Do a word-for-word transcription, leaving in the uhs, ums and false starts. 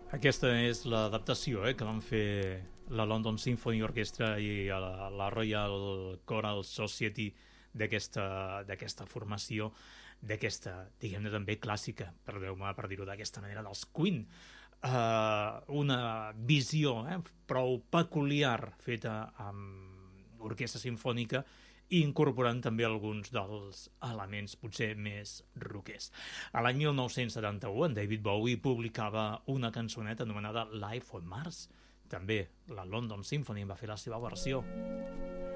Aquesta és l'adaptació eh, que van fer la London Symphony Orchestra i la, la Royal Choral Society d'aquesta d'aquesta formació, d'aquesta, diguem-ne també clàssica, perdeu-me per dir-ho d'aquesta manera, dels Queen. Uh, una visió eh, prou peculiar feta amb orquestra simfònica i incorporant també alguns dels elements potser més rockers. A l'any mil nou-cents setanta-u, en David Bowie publicava una cançoneta anomenada Life on Mars. També la London Symphony en va fer la seva versió.